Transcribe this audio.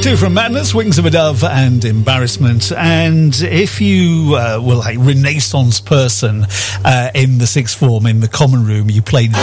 Two from Madness, Wings of a Dove and Embarrassment. And if you were a Renaissance person in the sixth form, in the common room, you played